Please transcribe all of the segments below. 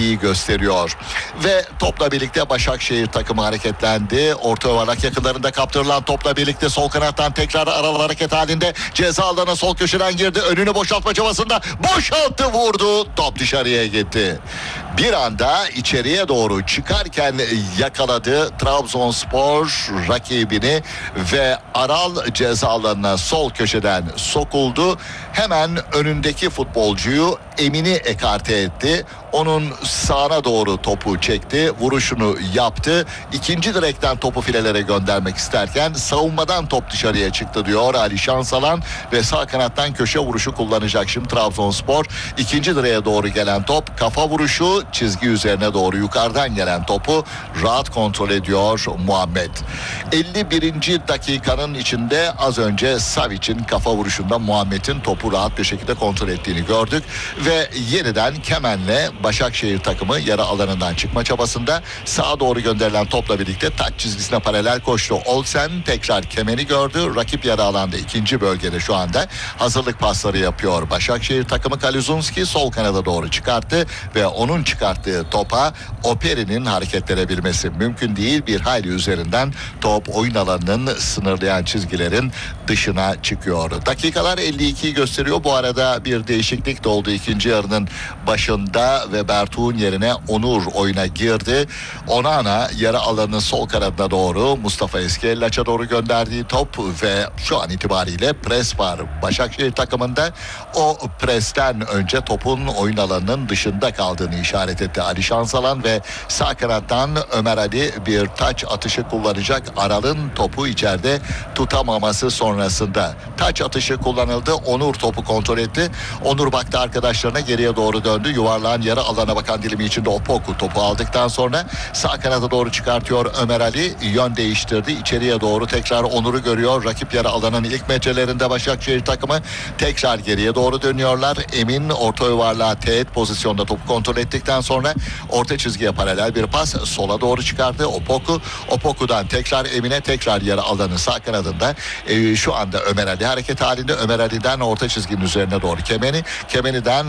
52'yi gösteriyor. Ve topla birlikte Başakşehir takımı hareketlendi. Orta yuvarlak yakınlarında kaptırılan topla birlikte sol kanattan tekrar aralı hareket halinde ceza alanına sol köşeden girdi. Önünü boşaltma çabasında boşalttı, vurdu. Top dışarıya gitti. Bir anda içeriye doğru çıkarken yakaladı Trabzonspor rakibini ve Aral ceza alanına sol köşeden sokuldu. Hemen önündeki futbolcuyu Emin'i ekarte etti. Onun sağına doğru topu çekti. Vuruşunu yaptı. İkinci direkten topu filelere göndermek isterken savunmadan top dışarıya çıktı diyor Ali Şansalan ve sağ kanattan köşe vuruşu kullanacak şimdi Trabzonspor. İkinci direğe doğru gelen top, kafa vuruşu, çizgi üzerine doğru yukarıdan gelen topu rahat kontrol ediyor Muhammed. 51. dakikanın içinde az önce Savic'in kafa vuruşunda Muhammed'in topu rahat bir şekilde kontrol ettiğini gördük ve yeniden Kemen'le Başakşehir takımı yarı alanından çıkma çabasında sağa doğru gönderilen topla birlikte taç çizgisine paralel koştu. Olsen tekrar Kemen'i gördü. Rakip yarı alanda ikinci bölgede şu anda hazırlık pasları yapıyor. Başakşehir takımı Kaluzunski sol kanada doğru çıkarttı ve onun çıkarttığı topa Operi'nin hareketlenebilmesi mümkün değil. Bir hayli üzerinden top oyun alanının sınırlayan çizgilerin dışına çıkıyor. Dakikalar 52'yi gösteriyor. Bu arada bir değişiklik de oldu ikinci yarının başında ve Bertuğ'un yerine Onur oyuna girdi. Onana yarı alanının sol kanadına doğru Mustafa Eskellaç'a doğru gönderdiği top ve şu an itibariyle pres var Başakşehir takımında. O presten önce topun oyun alanının dışında kaldığını işaret etti Ali Şansalan ve sağ kanattan Ömer Ali bir taç atışı kullanacak. Aral'ın topu içeride tutamaması sonrasında taç atışı kullanıldı. Onur topu kontrol etti. Onur baktı arkadaşlarına, geriye doğru döndü. Yuvarlağın yarı alana bakan dilimi içinde Opoku topu aldıktan sonra sağ kanada doğru çıkartıyor Ömer Ali. Yön değiştirdi. İçeriye doğru tekrar Onur'u görüyor. Rakip yarı alanın ilk metrelerinde Başakşehir takımı tekrar geriye doğru dönüyorlar. Emin orta yuvarlağa teğet pozisyonda topu kontrol ettikten sonra orta çizgiye paralel bir pas sola doğru çıkardı Opoku. Opoku'dan tekrar Emin'e, tekrar yarı alanın sağ kanadında şu anda Ömer Ali hareket halinde. Ömer Ali'den orta çizginin üzerine doğru Kemeni'den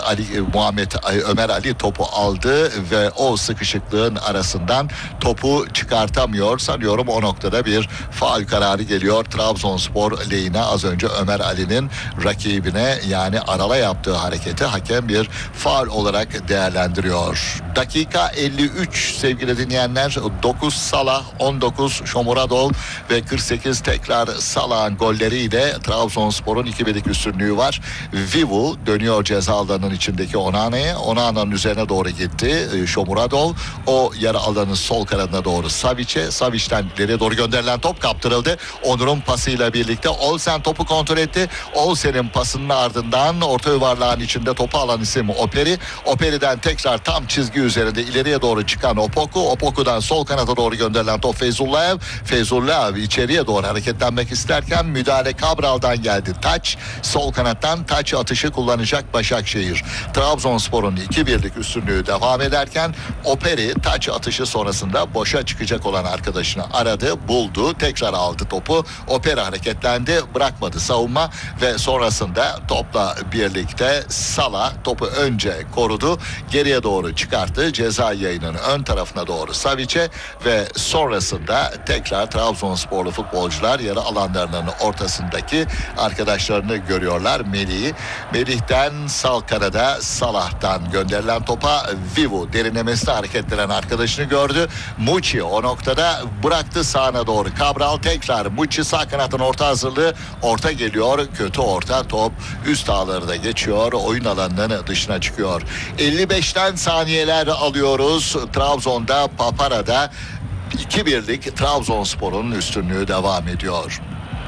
Ömer Ali topu aldı ve o sıkışıklığın arasından topu çıkartamıyor. Sanıyorum o noktada bir faul kararı geliyor Trabzonspor lehine. Az önce Ömer Ali'nin rakibine yani Aral'a yaptığı hareketi hakem bir faul olarak değerlendiriyor. Dakika 53 sevgili dinleyenler. 9 Salah, 19 Shomuradov ve 48 tekrar Salah'ın golleriyle Trabzonspor'un 2-1'lik üstünlüğü var. Vivu dönüyor ceza alanının içindeki Onana'ya. Onana'nın üzerine doğru gitti Shomuradov. O yarı alanın sol kanadına doğru Savic'e. Savic'ten ileriye doğru gönderilen top kaptırıldı. Onur'un pasıyla birlikte Olsen topu kontrol etti. Olsen'in pasının ardından orta yuvarlağın içinde topu alan isim Operi. Operi'den tekrar tam çizgi üzerinde ileriye doğru çıkan Opoku. Opoku'dan sol kanada doğru gönderilen top Feyzullayev. Feyzullayev içeriye doğru hareketlenmek isterken müdahale Cabral'dan geldi. Taç sol kanattan taç atışı kullanacak Başakşehir. Trabzonspor'un 2-1'lik üstünlüğü devam ederken Operi taç atışı sonrasında boşa çıkacak olan arkadaşını aradı, buldu, tekrar aldı topu. Operi hareketlendi, bırakmadı savunma ve sonrasında topla birlikte Salah topu önce korudu, geriye doğru çıkarttı. Ceza yayının ön tarafına doğru Savic'e ve sonrasında tekrar Trabzonsporlu futbolcular yarı alanlarının ortasındaki arkadaşlarını görüyorlar. Melih'ten sağ kanada Salah'tan gönderilen topa Vivu derinlemesine hareketlenen arkadaşını gördü. Muçi o noktada bıraktı sağına doğru. Cabral tekrar Muçi sağ kanatın orta hazırlığı. Orta geliyor. Kötü orta, top üst ağları da geçiyor. Oyun alanının dışına çıkıyor. 55'ten saniyeler alıyoruz. Trabzon'da Papara'da 2-1'lik Trabzonspor'un üstünlüğü devam ediyor.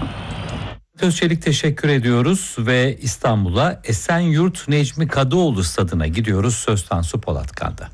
Özçelik teşekkür ediyoruz ve İstanbul'a Esenyurt Necmi Kadıoğlu stadına gidiyoruz. Söz Tansu Polatkan'da.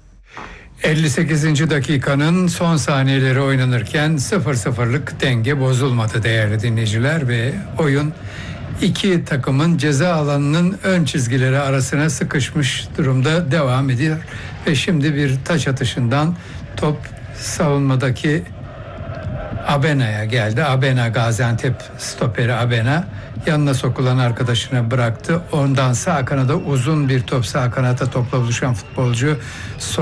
58. dakikanın son saniyeleri oynanırken 0-0'lık denge bozulmadı değerli dinleyiciler ve oyun iki takımın ceza alanının ön çizgileri arasına sıkışmış durumda devam ediyor ve şimdi bir taç atışından top savunmadaki Abena'ya geldi. Abena, Gaziantep stoperi Abena yanına sokulan arkadaşına bıraktı. Ondan sağ kanada uzun bir top, sağ kanata topla buluşan futbolcu